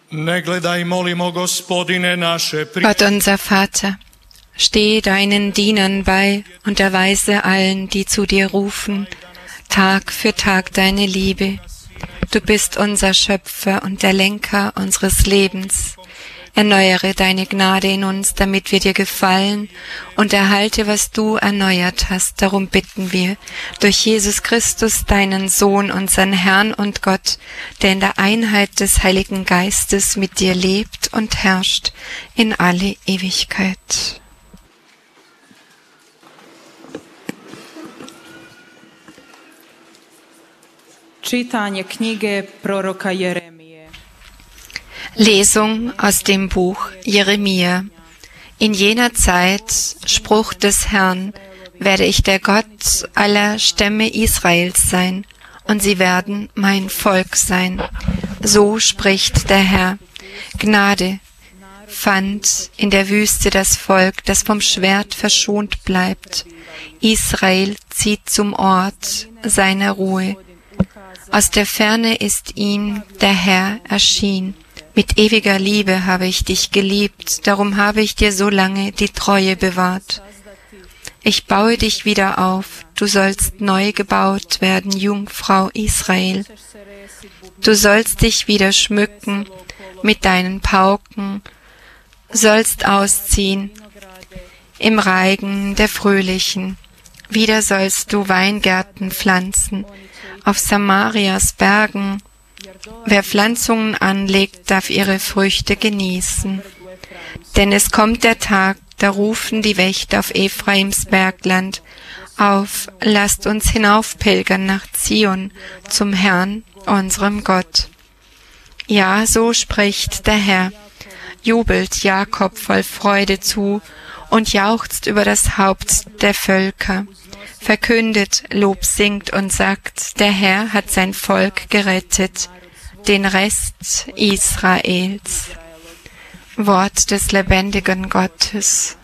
Gott unser Vater, stehe deinen Dienern bei und erweise allen, die zu dir rufen, Tag für Tag deine Liebe. Du bist unser Schöpfer und der Lenker unseres Lebens. Erneuere deine Gnade in uns, damit wir dir gefallen, und erhalte, was du erneuert hast. Darum bitten wir, durch Jesus Christus, deinen Sohn, unseren Herrn und Gott, der in der Einheit des Heiligen Geistes mit dir lebt und herrscht in alle Ewigkeit. Čitanje knjige proroka Jeremije. Lesung aus dem Buch Jeremia. In jener Zeit, Spruch des Herrn, werde ich der Gott aller Stämme Israels sein, und sie werden mein Volk sein. So spricht der Herr. Gnade fand in der Wüste das Volk, das vom Schwert verschont bleibt. Israel zieht zum Ort seiner Ruhe. Aus der Ferne ist ihm der Herr erschienen. Mit ewiger Liebe habe ich dich geliebt, darum habe ich dir so lange die Treue bewahrt. Ich baue dich wieder auf, du sollst neu gebaut werden, Jungfrau Israel. Du sollst dich wieder schmücken mit deinen Pauken, sollst ausziehen im Reigen der Fröhlichen. Wieder sollst du Weingärten pflanzen, auf Samarias Bergen. Wer Pflanzungen anlegt, darf ihre Früchte genießen. Denn es kommt der Tag, da rufen die Wächter auf Ephraims Bergland auf, lasst uns hinaufpilgern nach Zion, zum Herrn, unserem Gott. Ja, so spricht der Herr. Jubelt Jakob voll Freude zu und jauchzt über das Haupt der Völker. Verkündet, Lob singt und sagt, der Herr hat sein Volk gerettet, den Rest Israels. Wort des lebendigen Gottes.